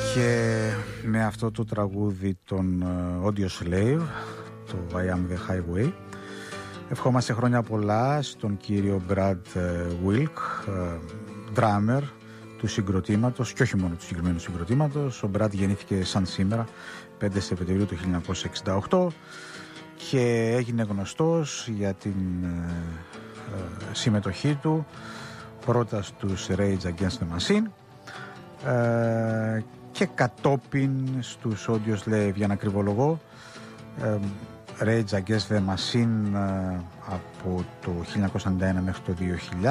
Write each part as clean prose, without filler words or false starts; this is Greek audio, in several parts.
Και με αυτό το τραγούδι των Audio Slave, το I Am The Highway, ευχόμαστε χρόνια πολλά στον κύριο Brad Wilk, drummer του συγκροτήματος και όχι μόνο του συγκεκριμένου συγκροτήματος. Ο Brad γεννήθηκε σαν σήμερα 5 Σεπτεμβρίου του 1968 και έγινε γνωστός για την συμμετοχή του πρώτα στους Rage Against the Machine και κατόπιν στους Audio Slave. Για να κρυβολογώ, Rage Against the Machine από το 1991 μέχρι το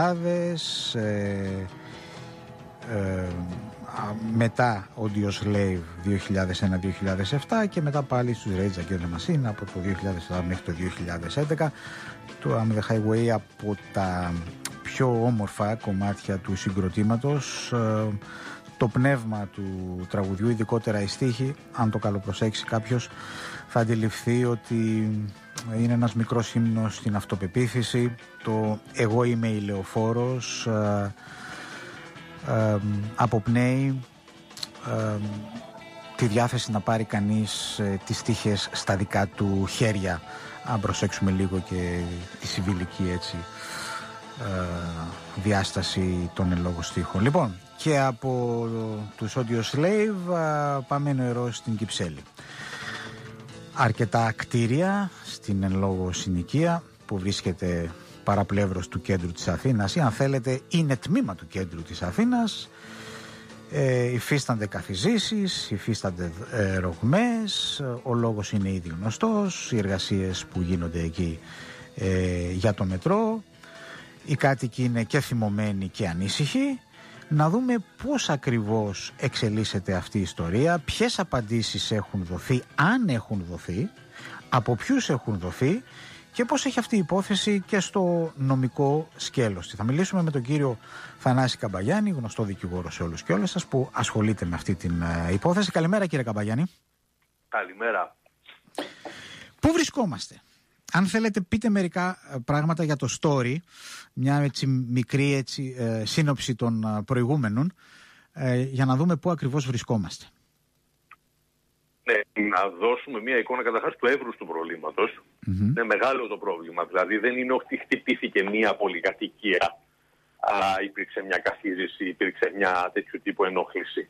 2000, μετά Audio Slave 2001-2007 και μετά πάλι στους Rage Against the Machine από το 2007 μέχρι το 2011. Το I'm The Highway από τα πιο όμορφα κομμάτια του συγκροτήματος. Το πνεύμα του τραγουδιού, ειδικότερα η στίχη, αν το καλοπροσέξει κάποιος, θα αντιληφθεί ότι είναι ένας μικρός ύμνος στην αυτοπεποίθηση. Το «εγώ είμαι ηλεοφόρος» αποπνέει τη διάθεση να πάρει κανείς τις στίχες στα δικά του χέρια, αν προσέξουμε λίγο και τη συμβιλική έτσι διάσταση των εν λόγω στίχων. Λοιπόν, και από τους Audio Slave πάμε νερό στην Κυψέλη. Αρκετά κτίρια στην εν λόγω συνοικία που βρίσκεται παραπλεύρος του κέντρου της Αθήνας ή αν θέλετε είναι τμήμα του κέντρου της Αθήνας. Υφίστανται καθιζήσεις, υφίστανται ρογμές, ο λόγος είναι ήδη γνωστός, οι εργασίες που γίνονται εκεί για το μετρό. Οι κάτοικοι είναι και θυμωμένοι και ανήσυχοι. Να δούμε πώς ακριβώς εξελίσσεται αυτή η ιστορία, ποιες απαντήσεις έχουν δοθεί, αν έχουν δοθεί, από ποιους έχουν δοθεί και πώς έχει αυτή η υπόθεση και στο νομικό σκέλος. Θα μιλήσουμε με τον κύριο Θανάση Καμπαγιάννη, γνωστό δικηγόρο σε όλους και όλες σας, που ασχολείται με αυτή την υπόθεση. Καλημέρα κύριε Καμπαγιάννη. Καλημέρα. Πού βρισκόμαστε? Αν θέλετε πείτε μερικά πράγματα για το story, μια έτσι μικρή έτσι, σύνοψη των προηγούμενων, για να δούμε πού ακριβώς βρισκόμαστε. Ναι, να δώσουμε μια εικόνα καταρχάς του εύρους του προβλήματος. Είναι μεγάλο το πρόβλημα, δηλαδή δεν είναι ότι χτυπήθηκε μια πολυκατοικία, υπήρξε μια καθίζηση, υπήρξε μια τέτοιου τύπου ενόχληση.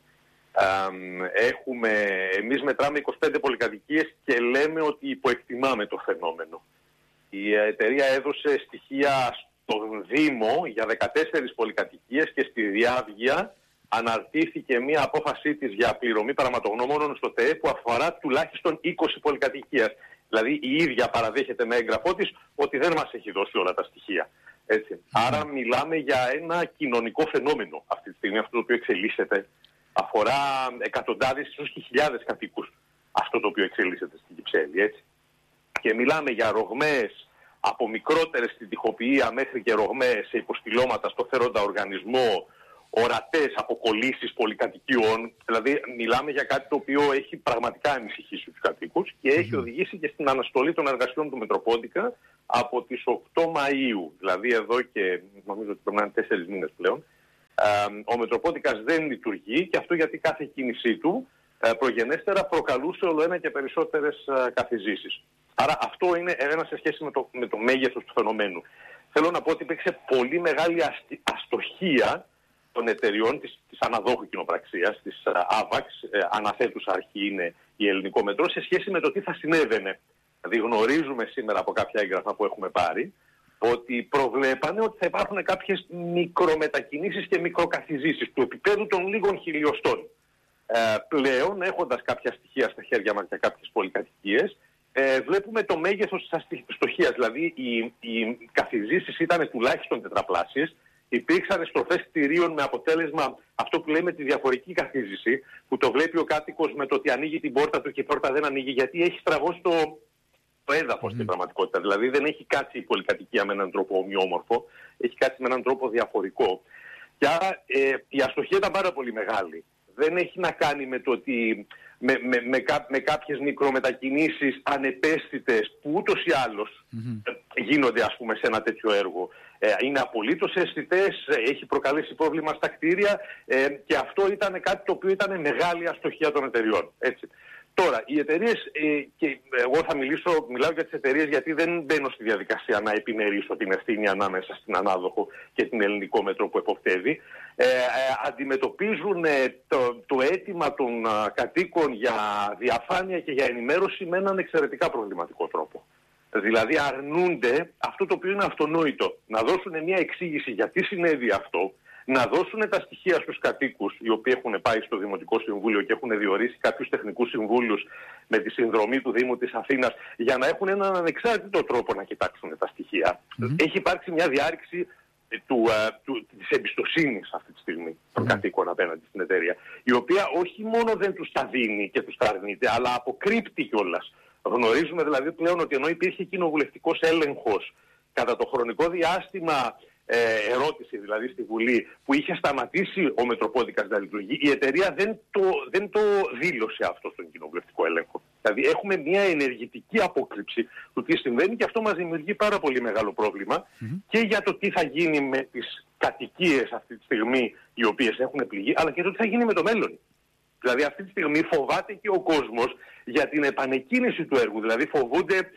Εμείς μετράμε 25 πολυκατοικίες και λέμε ότι υποεκτιμάμε το φαινόμενο. Η εταιρεία έδωσε στοιχεία στον Δήμο για 14 πολυκατοικίες και στη διάβγεια αναρτήθηκε μια απόφασή της για πληρωμή πραγματογνωμόνων στο ΤΕΕ που αφορά τουλάχιστον 20 πολυκατοικίες. Δηλαδή η ίδια παραδέχεται με έγγραφό της ότι δεν μας έχει δώσει όλα τα στοιχεία. Έτσι. Άρα μιλάμε για ένα κοινωνικό φαινόμενο αυτή τη στιγμή, αυτό το οποίο εξελίσσεται. Αφορά εκατοντάδες, ίσως και χιλιάδες κατοίκους αυτό το οποίο εξελίσσεται στην Κυψέλη. Έτσι. Και μιλάμε για ρογμές από μικρότερες στην τοιχοποιία μέχρι και ρογμές σε υποστηλώματα στο φέροντα οργανισμό, ορατές αποκολλήσεις πολυκατοικιών. Δηλαδή μιλάμε για κάτι το οποίο έχει πραγματικά ανησυχήσει τους κατοίκους και έχει οδηγήσει και στην αναστολή των εργασιών του Μετροπόντικα από τις 8 Μαΐου. Δηλαδή εδώ και νομίζω ότι πρέπει να είναι 4 μήνες πλέον. Ο Μετροπόντικας δεν λειτουργεί και αυτό γιατί κάθε κίνησή του προγενέστερα προκαλούσε όλο ένα και περισσότερες καθιζήσεις. Άρα αυτό είναι ένα σε σχέση με το μέγεθος του φαινομένου. Θέλω να πω ότι υπήρξε πολύ μεγάλη αστοχία των εταιριών της αναδόχου κοινοπραξίας, της AVAX, αναθέτουσα αρχή είναι η Ελληνικό Μετρό, σε σχέση με το τι θα συνέβαινε. Δηλαδή γνωρίζουμε σήμερα από κάποια έγγραφα που έχουμε πάρει ότι προβλέπανε ότι θα υπάρχουν κάποιες μικρομετακινήσεις και μικροκαθιζήσεις του επίπεδου των λίγων χιλιοστών. Πλέον, έχοντας κάποια στοιχεία στα χέρια μας για κάποιες πολυκατοικίες, βλέπουμε το μέγεθος της αστοχίας. Δηλαδή οι καθιζήσεις ήταν τουλάχιστον τετραπλάσιες. Υπήρξαν στροφές κτηρίων με αποτέλεσμα αυτό που λέμε τη διαφορική καθίζηση, που το βλέπει ο κάτοικος με το ότι ανοίγει την πόρτα του και η πόρτα δεν ανοίγει, γιατί έχει στραβώσει το έδαφος στην πραγματικότητα. Δηλαδή δεν έχει κάτσει η πολυκατοικία με έναν τρόπο ομοιόμορφο, έχει κάτσει με έναν τρόπο διαφορικό. Και άρα η αστοχία ήταν πάρα πολύ μεγάλη. Δεν έχει να κάνει με το ότι με κάποιες μικρομετακινήσεις ανεπαίσθητες που ούτως ή άλλως γίνονται ας πούμε σε ένα τέτοιο έργο. είναι απολύτως αισθητές, έχει προκαλέσει πρόβλημα στα κτίρια και αυτό ήταν κάτι το οποίο ήταν μεγάλη αστοχία των εταιριών. Έτσι. Τώρα, οι εταιρείες, και εγώ θα μιλάω για τις εταιρείες γιατί δεν μπαίνω στη διαδικασία να επιμερίσω την ευθύνη ανάμεσα στην ανάδοχο και την Ελληνικό Μέτρο που εποπτεύει, αντιμετωπίζουν το αίτημα των κατοίκων για διαφάνεια και για ενημέρωση με έναν εξαιρετικά προβληματικό τρόπο. Δηλαδή αρνούνται αυτό το οποίο είναι αυτονόητο, να δώσουν μια εξήγηση γιατί συνέβη αυτό, να δώσουν τα στοιχεία στους κατοίκους οι οποίοι έχουν πάει στο Δημοτικό Συμβούλιο και έχουν διορίσει κάποιους τεχνικούς συμβούλους με τη συνδρομή του Δήμου της Αθήνας για να έχουν έναν ανεξάρτητο τρόπο να κοιτάξουν τα στοιχεία. Έχει υπάρξει μια διάρρηξη της εμπιστοσύνης αυτή τη στιγμή των κατοίκων απέναντι στην εταιρεία, η οποία όχι μόνο δεν τους τα δίνει και τους τα αρνείται, αλλά αποκρύπτει κιόλας. Γνωρίζουμε δηλαδή πλέον ότι ενώ υπήρχε κοινοβουλευτικός έλεγχος κατά το χρονικό διάστημα ερώτηση δηλαδή στη Βουλή που είχε σταματήσει ο Μετροπόδικας να λειτουργεί, η εταιρεία δεν το δήλωσε αυτό στον κοινοβουλευτικό έλεγχο. Δηλαδή έχουμε μια ενεργητική απόκρυψη του τι συμβαίνει και αυτό μας δημιουργεί πάρα πολύ μεγάλο πρόβλημα και για το τι θα γίνει με τις κατοικίες αυτή τη στιγμή οι οποίες έχουν πληγεί, αλλά και το τι θα γίνει με το μέλλον. Δηλαδή αυτή τη στιγμή φοβάται και ο κόσμος για την επανεκκίνηση του έργου. Δηλαδή φοβούνται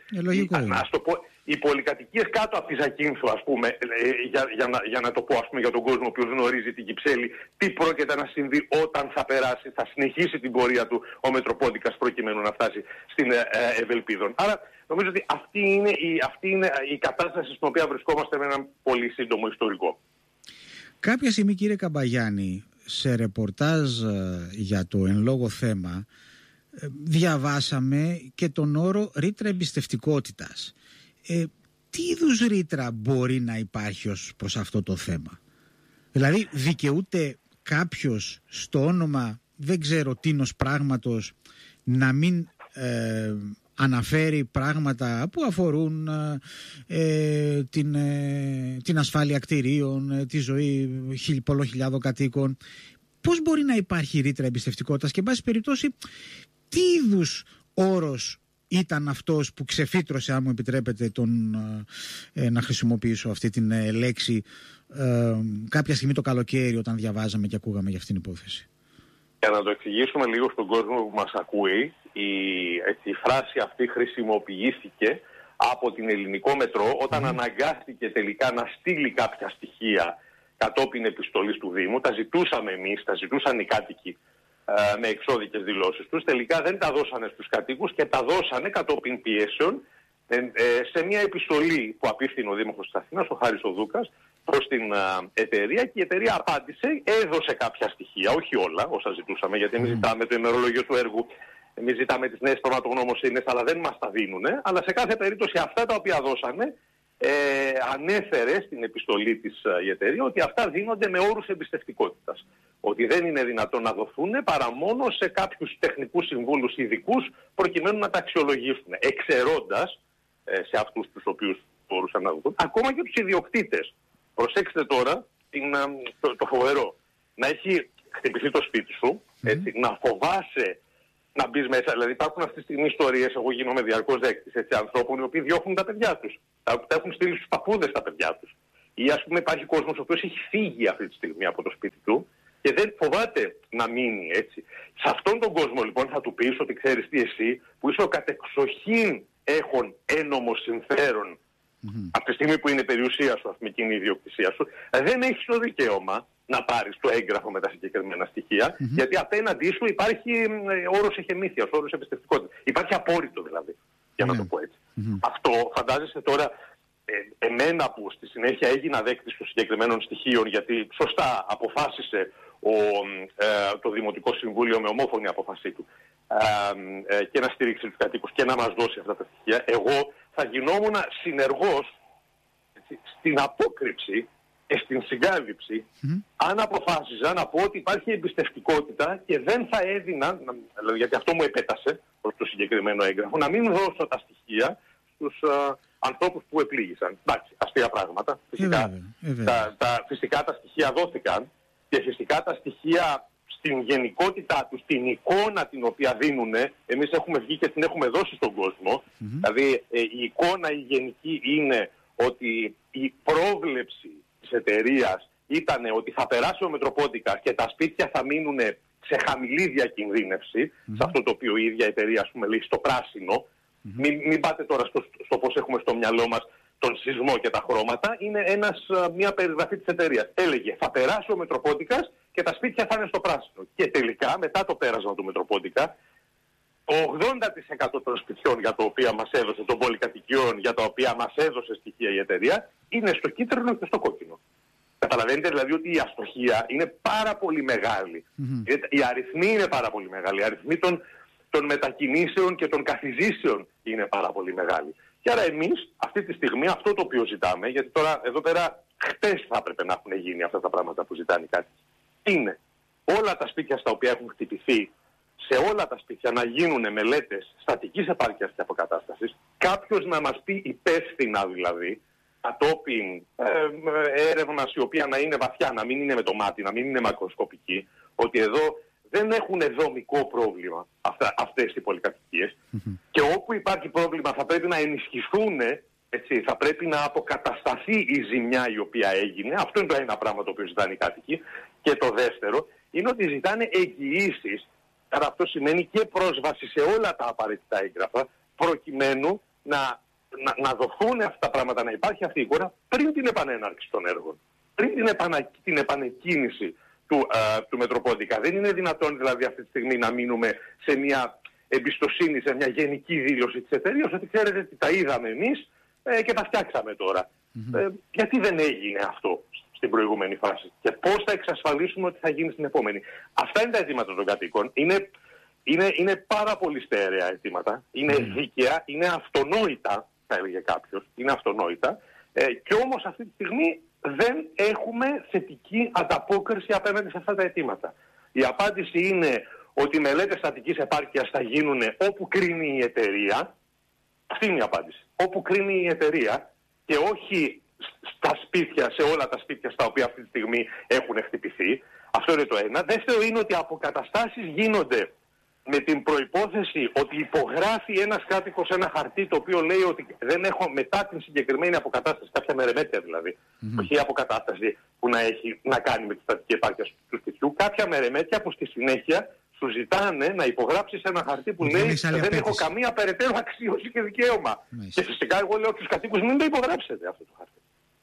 οι πολυκατοικίες κάτω από τη Ζακίνθου, ας πούμε, για να το πω ας πούμε, για τον κόσμο που γνωρίζει την Κυψέλη, τι πρόκειται να συμβεί όταν θα περάσει, θα συνεχίσει την πορεία του ο Μετροπόδικας προκειμένου να φτάσει στην Ευελπίδων. Άρα νομίζω ότι αυτή είναι η κατάσταση στην οποία βρισκόμαστε με ένα πολύ σύντομο ιστορικό. Κάποια στιγμή, κύριε Καμπαγιάννη, σε ρεπορτάζ για το εν λόγω θέμα διαβάσαμε και τον όρο ρήτρα εμπιστευτικότητας. Τι είδους ρήτρα μπορεί να υπάρχει ως προς αυτό το θέμα? Δηλαδή δικαιούται κάποιος στο όνομα δεν ξέρω τίνος πράγματος να μην αναφέρει πράγματα που αφορούν την ασφάλεια κτηρίων, τη ζωή πολλών χιλιάδων κατοίκων? Πώς μπορεί να υπάρχει ρήτρα εμπιστευτικότητας και εν πάση περιπτώσει τι είδους όρος ήταν αυτός που ξεφύτρωσε, αν μου επιτρέπετε να χρησιμοποιήσω αυτή την λέξη, κάποια στιγμή το καλοκαίρι όταν διαβάζαμε και ακούγαμε για αυτήν την υπόθεση? Για να το εξηγήσουμε λίγο στον κόσμο που μας ακούει, η φράση αυτή χρησιμοποιήθηκε από την Ελληνικό Μετρό όταν αναγκάστηκε τελικά να στείλει κάποια στοιχεία κατόπιν επιστολής του Δήμου. Τα ζητούσαμε εμείς, τα ζητούσαν οι κάτοικοι με εξώδικες δηλώσεις τους. Τελικά δεν τα δώσανε στους κατοίκους και τα δώσανε κατόπιν πιέσεων σε μια επιστολή που απίφθηνε ο Δήμαρχος της Αθήνας, ο Χάρης ο Δούκας, προς την εταιρεία, και η εταιρεία απάντησε, έδωσε κάποια στοιχεία, όχι όλα όσα ζητούσαμε, γιατί εμείς ζητάμε το ημερολόγιο του έργου, εμείς ζητάμε τις νέες πραγματογνωμοσύνες, αλλά δεν μας τα δίνουνε. Αλλά σε κάθε περίπτωση αυτά τα οποία δώσανε, ανέφερε στην επιστολή της η εταιρεία ότι αυτά δίνονται με όρους εμπιστευτικότητας. Ότι δεν είναι δυνατόν να δοθούν παρά μόνο σε κάποιους τεχνικούς συμβούλους ειδικούς προκειμένου να τα αξιολογήσουν, εξαιρώντας σε αυτούς τους οποίους μπορούσαν να δοθούν ακόμα και τους ιδιοκτήτες. Προσέξτε τώρα το φοβερό. Να έχει χτυπηθεί το σπίτι σου, έτσι, να φοβάσαι να μπεις μέσα. Δηλαδή υπάρχουν αυτή τη στιγμή ιστορίες, εγώ γίνομαι διαρκώς δέκτης ανθρώπων οι οποίοι διώχνουν τα παιδιά τους. Τα έχουν στείλει στους παππούδες τα παιδιά τους. Ή ας πούμε υπάρχει κόσμος ο οποίος έχει φύγει αυτή τη στιγμή από το σπίτι του και δεν φοβάται να μείνει, έτσι. Σε αυτόν τον κόσμο λοιπόν θα του πεις ότι ξέρεις τι, εσύ που είσαι ο κατεξοχήν έχων ένομο συμφέρον από τη στιγμή που είναι περιουσία σου, αυτή η ιδιοκτησία σου, δεν έχεις το δικαίωμα να πάρεις το έγγραφο με τα συγκεκριμένα στοιχεία, γιατί απέναντί σου υπάρχει όρος εχεμήθειας, όρος εμπιστευτικότητας. Υπάρχει απόρριτο δηλαδή, για να το πω έτσι. Αυτό φαντάζεσαι τώρα εμένα που στη συνέχεια έγινα δέκτης των συγκεκριμένων στοιχείων, γιατί σωστά αποφάσισε το Δημοτικό Συμβούλιο με ομόφωνη απόφασή του και να στηρίξει τους κατοίκους και να μας δώσει αυτά τα στοιχεία, εγώ θα γινόμουν συνεργός, έτσι, στην απόκρυψη και στην συγκάλυψη αν αποφάσιζα να πω ότι υπάρχει εμπιστευτικότητα και δεν θα έδινα, δηλαδή, γιατί αυτό μου επέτασε προς το συγκεκριμένο έγγραφο, να μην δώσω τα στοιχεία στους ανθρώπους που επλήγησαν. Εντάξει, αστεία πράγματα. Φυσικά τα στοιχεία δόθηκαν και φυσικά τα στοιχεία στην γενικότητά τους, την εικόνα την οποία δίνουν, εμείς έχουμε βγει και την έχουμε δώσει στον κόσμο. Δηλαδή η εικόνα η γενική είναι ότι η πρόβλεψη της εταιρείας ήταν ότι θα περάσει ο Μετροπόντικας και τα σπίτια θα μείνουν σε χαμηλή διακινδύνευση, σε αυτό το οποίο η ίδια εταιρεία, ας πούμε, λέει στο πράσινο. Μην πάτε τώρα στο πώς έχουμε στο μυαλό μας τον σεισμό και τα χρώματα. Είναι μια περιγραφή της εταιρείας. Έλεγε θα περάσει ο Μετροπόντικας και τα σπίτια θα είναι στο πράσινο. Και τελικά, μετά το πέρασμα του Μετροπόντικα, το 80% των σπιτιών για τα οποία μας έδωσε, των πολυκατοικιών για τα οποία μας έδωσε στοιχεία η εταιρεία, είναι στο κίτρινο και στο κόκκινο. Καταλαβαίνετε δηλαδή ότι η αστοχία είναι πάρα πολύ μεγάλη. Οι αριθμοί είναι πάρα πολύ μεγάλοι. Οι αριθμοί των μετακινήσεων και των καθιζήσεων είναι πάρα πολύ μεγάλοι. Και άρα εμείς αυτή τη στιγμή αυτό το οποίο ζητάμε, γιατί τώρα εδώ πέρα χτες θα έπρεπε να έχουν γίνει αυτά τα πράγματα που ζητάνε κάτι, είναι όλα τα σπίτια στα οποία έχουν χτυπηθεί, σε όλα τα σπίτια να γίνουν μελέτες στατικής επάρκειας και αποκατάστασης, κάποιος να μας πει υπεύθυνα δηλαδή, κατόπιν έρευνας η οποία να είναι βαθιά, να μην είναι με το μάτι, να μην είναι μακροσκοπική, ότι εδώ δεν έχουν δομικό πρόβλημα αυτές οι πολυκατοικίες και όπου υπάρχει πρόβλημα θα πρέπει να ενισχυθούν, έτσι, θα πρέπει να αποκατασταθεί η ζημιά η οποία έγινε. Αυτό είναι το ένα πράγμα το οποίο ζητάνε οι κάτοικοι. Και το δεύτερο είναι ότι ζητάνε εγγυήσεις, άρα αυτό σημαίνει και πρόσβαση σε όλα τα απαραίτητα έγγραφα, προκειμένου να δοθούν αυτά τα πράγματα, να υπάρχει αυτή η εικόνα πριν την επανέναρξη των έργων, πριν την επανεκκίνηση του Μετροπόντικα. Δεν είναι δυνατόν δηλαδή αυτή τη στιγμή να μείνουμε σε μια εμπιστοσύνη, σε μια γενική δήλωση της εταιρείας ότι ξέρετε ότι τα είδαμε εμείς και τα φτιάξαμε τώρα. Γιατί δεν έγινε αυτό στην προηγούμενη φάση και πώς θα εξασφαλίσουμε ότι θα γίνει στην επόμενη. Αυτά είναι τα αιτήματα των κατοίκων. Είναι πάρα πολύ στέρεα αιτήματα. Είναι δίκαια, είναι αυτονόητα, θα έλεγε κάποιος. Είναι αυτονόητα. Και όμως αυτή τη στιγμή δεν έχουμε θετική ανταπόκριση απέναντι σε αυτά τα αιτήματα. Η απάντηση είναι ότι οι μελέτες στατικής επάρκειας θα γίνουν όπου κρίνει η εταιρεία. Αυτή είναι η απάντηση. Όπου κρίνει η εταιρεία και όχι στα σπίτια, σε όλα τα σπίτια στα οποία αυτή τη στιγμή έχουν χτυπηθεί. Αυτό είναι το ένα. Δεύτερο είναι ότι οι αποκαταστάσεις γίνονται με την προϋπόθεση ότι υπογράφει ένας κάτοικος ένα χαρτί το οποίο λέει ότι δεν έχω μετά την συγκεκριμένη αποκατάσταση, κάποια μερεμέτια δηλαδή, όχι αποκατάσταση που να έχει να κάνει με τη στατική επάρκεια του σπιτιού, κάποια μερεμέτια που στη συνέχεια σου ζητάνε να υπογράψεις ένα χαρτί που λέει δεν έχω καμία περαιτέρω αξίωση και δικαίωμα. Και φυσικά εγώ λέω στους κατοίκους μην το υπογράψετε αυτό το χαρτί.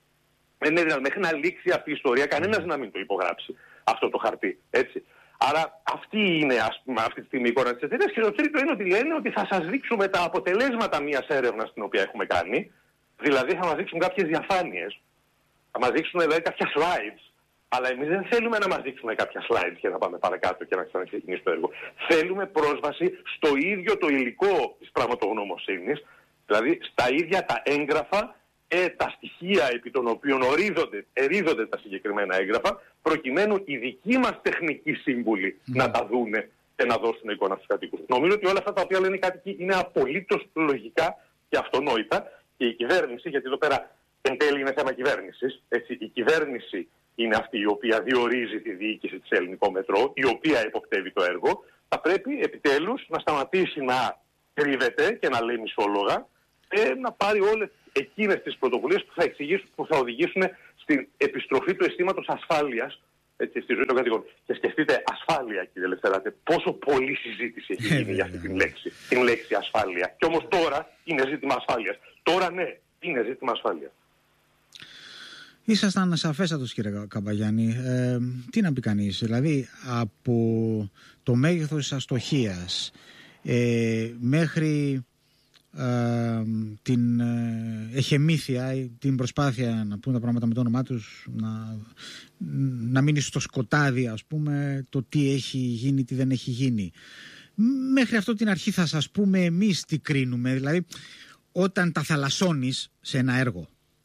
Μέχρι να λήξει αυτή η ιστορία κανένας να μην το υπογράψει αυτό το χαρτί. Έτσι. Άρα αυτή είναι αυτή τη στιγμή η εικόνα της εταιρείας. Και το τρίτο είναι ότι λένε ότι θα σας δείξουμε τα αποτελέσματα μιας έρευνας την οποία έχουμε κάνει. Δηλαδή θα μας δείξουν κάποιες διαφάνειες, θα μας δείξουν δηλαδή κάποια slides. Αλλά εμείς δεν θέλουμε να μας δείξουν κάποια slides και να πάμε παρακάτω και να ξαναξεκινήσει το έργο. Θέλουμε πρόσβαση στο ίδιο το υλικό της πραγματογνωμοσύνης, δηλαδή στα ίδια τα έγγραφα, τα στοιχεία επί των οποίων ερείδονται τα συγκεκριμένα έγγραφα, προκειμένου οι δικοί μας τεχνικοί σύμβουλοι να τα δούνε και να δώσουν εικόνα στους κατοίκους. Νομίζω ότι όλα αυτά τα οποία λένε οι κάτοικοι είναι απολύτως λογικά και αυτονόητα και η κυβέρνηση, γιατί εδώ πέρα εν τέλει είναι θέμα κυβέρνησης, έτσι, η κυβέρνηση είναι αυτή η οποία διορίζει τη διοίκηση της Ελληνικό Μετρό, η οποία εποπτεύει το έργο, θα πρέπει επιτέλους να σταματήσει να κρύβεται και να λέει μισόλογα και να πάρει όλες εκείνες τις πρωτοβουλίες που θα οδηγήσουν στην επιστροφή του αισθήματος ασφάλειας, έτσι, στη ζωή των κατοίκων. Και σκεφτείτε ασφάλεια, κύριε Λευτεράτε, πόσο πολλή συζήτηση έχει γίνει για αυτή την λέξη ασφάλεια. Και όμως τώρα είναι ζήτημα ασφάλειας. Τώρα ναι, είναι ζήτημα ασφάλειας. Ήσασταν σαφέστατος, κύριε Καμπαγιάννη. Τι να πει κανείς, δηλαδή από το μέγεθος της αστοχίας μέχρι την εχεμήθεια, την προσπάθεια να πούν τα πράγματα με το όνομά τους, να μείνει στο σκοτάδι, ας πούμε, το τι έχει γίνει, τι δεν έχει γίνει. Μέχρι αυτό την αρχή θα σας πούμε εμείς τι κρίνουμε. Δηλαδή όταν τα θαλασσώνεις σε ένα έργο,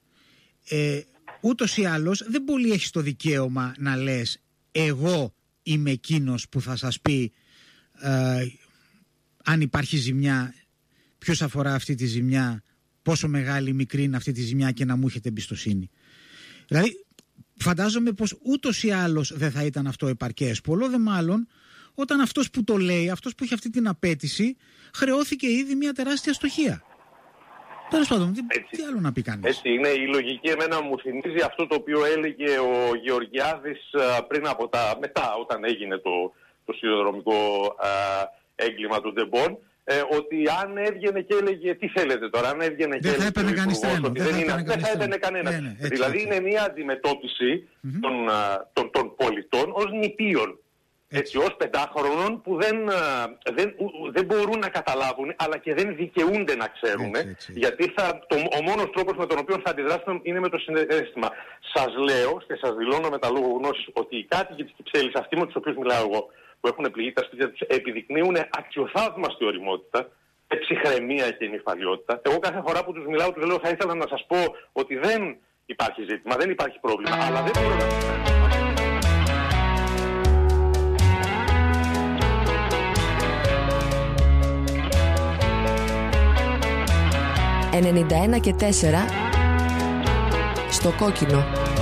ούτως ή άλλως δεν πολύ έχεις το δικαίωμα να λες εγώ είμαι εκείνος που θα σας πει αν υπάρχει ζημιά, ποιος αφορά αυτή τη ζημιά, πόσο μεγάλη ή μικρή είναι αυτή τη ζημιά και να μου έχετε εμπιστοσύνη. Δηλαδή φαντάζομαι πως ούτως ή άλλως δεν θα ήταν αυτό επαρκές. Πολλό δε μάλλον όταν αυτός που το λέει, αυτός που έχει αυτή την απέτηση, χρεώθηκε ήδη μια τεράστια αστοχία. Τέλος πάντων, τι άλλο να πει κανείς. Έτσι είναι. Η λογική εμένα μου θυμίζει αυτό το οποίο έλεγε ο Γεωργιάδης πριν από μετά, όταν έγινε το σιδηροδρομικό έγκλημα του Ντεμπόν, ότι αν έβγαινε και έλεγε τι θέλετε τώρα, αν έβγαινε και έλεγε δεν θα έπαιρνε κανένα. Δηλαδή είναι μια αντιμετώπιση των πολιτών ως νηπίων. Έτσι, ως πεντάχρονων που δεν μπορούν να καταλάβουν, αλλά και δεν δικαιούνται να ξέρουν, γιατί ο μόνος τρόπος με τον οποίο θα αντιδράσουν είναι με το συναίσθημα. Σας λέω και σας δηλώνω με τα λόγω γνώσης ότι οι κάτοικοι της Κυψέλης, αυτοί με τους οποίους μιλάω εγώ, που έχουν πληγεί τα σπίτια τους, επιδεικνύουν αξιοθαύμαστη ωριμότητα, ψυχραιμία και νυφαλιότητα. Εγώ κάθε φορά που τους μιλάω, τους λέω θα ήθελα να σας πω ότι δεν υπάρχει ζήτημα, δεν υπάρχει πρόβλημα, αλλά δεν μπορώ να σας πω. 91 και 4 στο κόκκινο.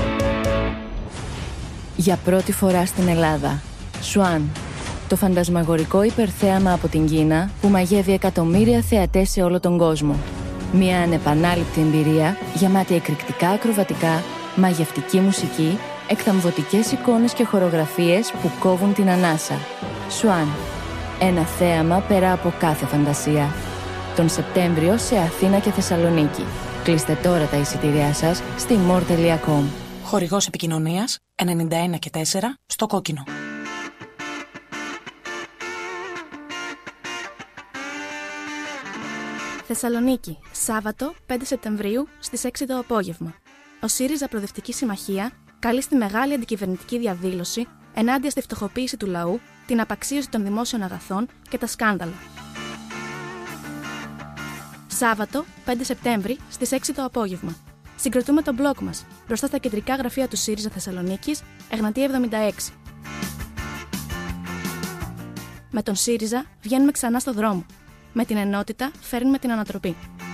Για πρώτη φορά στην Ελλάδα, Σουάν, το φαντασμαγορικό υπερθέαμα από την Κίνα που μαγεύει εκατομμύρια θεατές σε όλο τον κόσμο. Μια ανεπανάληπτη εμπειρία γεμάτη εκρηκτικά ακροβατικά, μαγευτική μουσική, εκθαμβωτικές εικόνες και χορογραφίες που κόβουν την ανάσα. Σουάν, ένα θέαμα πέρα από κάθε φαντασία. Τον Σεπτέμβριο σε Αθήνα και Θεσσαλονίκη. Κλείστε τώρα τα εισιτήριά σας στη more.com. Χορηγός επικοινωνίας 91 και 4 στο κόκκινο. Θεσσαλονίκη, Σάββατο 5 Σεπτεμβρίου στις 6 το απόγευμα. Ο ΣΥΡΙΖΑ Προοδευτική Συμμαχία καλεί στη μεγάλη αντικυβερνητική διαδήλωση ενάντια στη φτωχοποίηση του λαού, την απαξίωση των δημόσιων αγαθών και τα σκάνδαλα. Σάββατο 5 Σεπτέμβρη στις 6 το απόγευμα. Συγκροτούμε τον μπλοκ μας μπροστά στα κεντρικά γραφεία του ΣΥΡΙΖΑ Θεσσαλονίκης, Εγνατία 76. Με τον ΣΥΡΙΖΑ βγαίνουμε ξανά στο δρόμο. Με την ενότητα φέρνουμε την ανατροπή.